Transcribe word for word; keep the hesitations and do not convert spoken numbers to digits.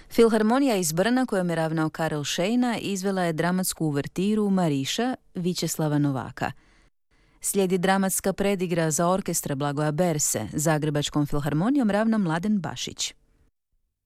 Filharmonija iz Brna, kojom je ravnao Karel Šejna, izvela je dramatsku uvertiru Mariša Vičeslava Novaka. Slijedi dramatska predigra za orkestra Blagoja Berse, Zagrebačkom filharmonijom ravna Mladen Bašić.